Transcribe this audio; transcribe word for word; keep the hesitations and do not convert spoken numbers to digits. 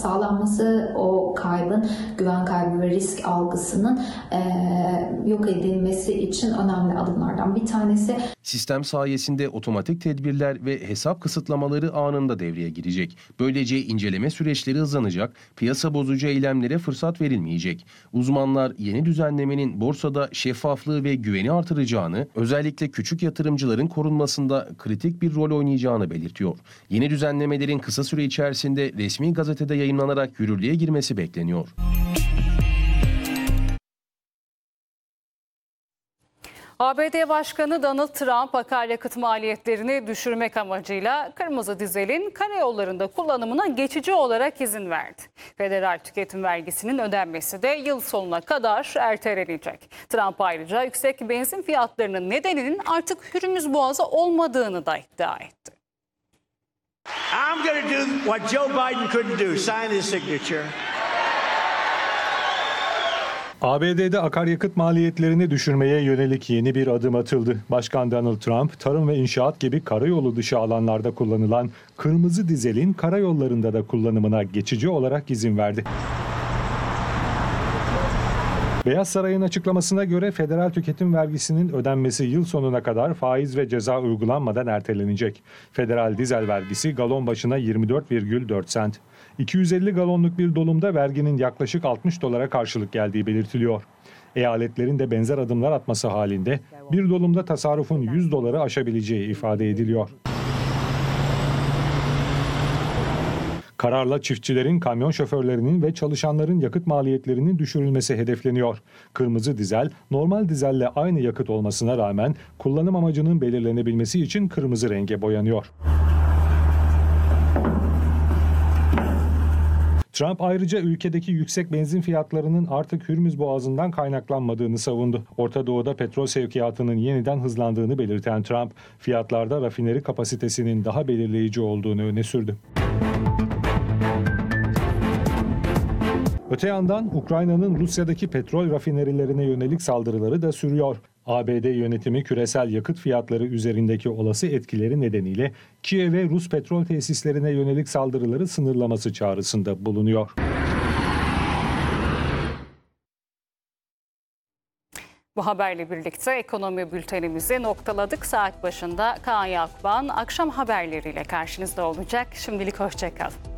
sağlanması, o kaybın, güven kaybı ve risk algısının e, yok edilmesi için önemli adımlardan bir tanesi. Sistem sayesinde otomatik tedbirler ve hesap kısıtlamaları anında devreye girecek. Böylece inceleme süreçleri hızlanacak, piyasa bozucu eylemlere fırsat verilmeyecek. Uzmanlar yeni düzenlemenin borsada şeffaflığı ve güveni artıracağını, özellikle küçük yatırımcıların korunmasında kritik bir rol oynayacağını belirtiyor. Yeni düzenlemelerin kısa süre içerisinde resmi gazetede yayınlanarak yürürlüğe girmesi bekleniyor. A B D Başkanı Donald Trump akaryakıt maliyetlerini düşürmek amacıyla kırmızı dizelin karayollarında kullanımına geçici olarak izin verdi. Federal tüketim vergisinin ödenmesi de yıl sonuna kadar ertelenecek. Trump ayrıca yüksek benzin fiyatlarının nedeninin artık Hürmüz Boğazı olmadığını da iddia etti. I'm going to do what Joe Biden couldn't do, sign his signature. A B D'de akaryakıt maliyetlerini düşürmeye yönelik yeni bir adım atıldı. Başkan Donald Trump, tarım ve inşaat gibi karayolu dışı alanlarda kullanılan kırmızı dizelin karayollarında da kullanımına geçici olarak izin verdi. Beyaz Saray'ın açıklamasına göre federal tüketim vergisinin ödenmesi yıl sonuna kadar faiz ve ceza uygulanmadan ertelenecek. Federal dizel vergisi galon başına yirmi dört virgül dört sent. iki yüz elli galonluk bir dolumda verginin yaklaşık altmış dolara karşılık geldiği belirtiliyor. Eyaletlerin de benzer adımlar atması halinde bir dolumda tasarrufun yüz doları aşabileceği ifade ediliyor. Kararla çiftçilerin, kamyon şoförlerinin ve çalışanların yakıt maliyetlerinin düşürülmesi hedefleniyor. Kırmızı dizel, normal dizelle aynı yakıt olmasına rağmen kullanım amacının belirlenebilmesi için kırmızı renge boyanıyor. Trump ayrıca ülkedeki yüksek benzin fiyatlarının artık Hürmüz Boğazı'ndan kaynaklanmadığını savundu. Orta Doğu'da petrol sevkiyatının yeniden hızlandığını belirten Trump, fiyatlarda rafineri kapasitesinin daha belirleyici olduğunu öne sürdü. Öte yandan Ukrayna'nın Rusya'daki petrol rafinerilerine yönelik saldırıları da sürüyor. A B D yönetimi küresel yakıt fiyatları üzerindeki olası etkileri nedeniyle Kiev'e Rus petrol tesislerine yönelik saldırıları sınırlaması çağrısında bulunuyor. Bu haberle birlikte ekonomi bültenimizi noktaladık. Saat başında Kaan Yakban akşam haberleriyle karşınızda olacak. Şimdilik hoşça kalın.